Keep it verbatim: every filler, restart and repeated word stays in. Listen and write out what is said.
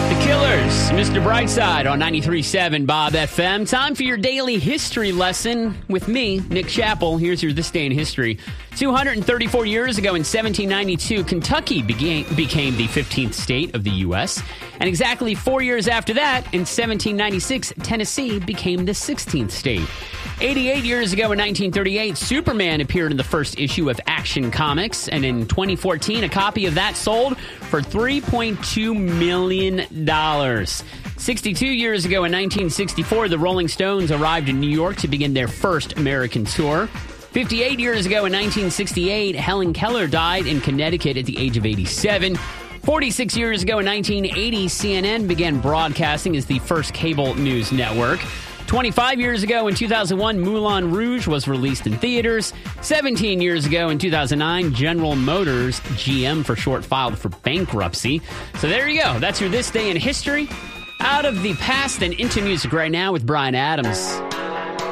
The Killers, Mister Brightside on ninety-three point seven Bob F M. Time for your daily history lesson with me, Nick Chappell. Here's your This Day in History. two hundred thirty-four years ago in seventeen ninety-two, Kentucky began, became the fifteenth state of the U S And exactly four years after that, in seventeen ninety-six, Tennessee became the sixteenth state. eighty-eight years ago in nineteen thirty-eight, Superman appeared in the first issue of Action Comics. And in twenty fourteen, a copy of that sold for three point two million dollars. sixty-two years ago in nineteen sixty-four, the Rolling Stones arrived in New York to begin their first American tour. fifty-eight years ago in nineteen sixty-eight, Helen Keller died in Connecticut at the age of eighty-seven. forty-six years ago in nineteen eighty, C N N began broadcasting as the first cable news network. twenty-five years ago in two thousand one, Moulin Rouge was released in theaters. seventeen years ago in two thousand nine, General Motors, G M for short, filed for bankruptcy. So there you go. That's your This Day in History. Out of the past and into music right now with Bryan Adams.